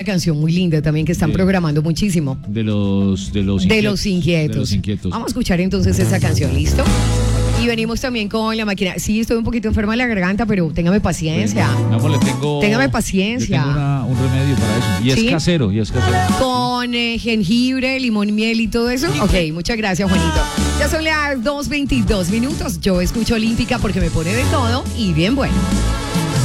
canción muy linda también que están programando muchísimo. De los inquietos. Vamos a escuchar entonces esa canción, ¿listo? Y venimos también con la máquina. Sí, estoy un poquito enferma de la garganta, pero téngame paciencia. Téngame paciencia. Tengo un remedio para eso. Y es casero, Con jengibre, limón, miel y todo eso. Ok, muchas gracias, Juanito. Ya son las 2:22. Yo escucho Olímpica porque me pone de todo y bien bueno.